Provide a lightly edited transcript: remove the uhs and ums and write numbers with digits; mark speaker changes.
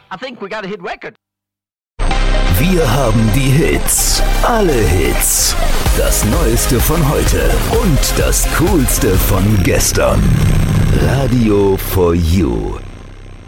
Speaker 1: I think we got a hit record.
Speaker 2: Wir haben die Hits, alle Hits, das Neueste von heute und das Coolste von gestern. Radio for You.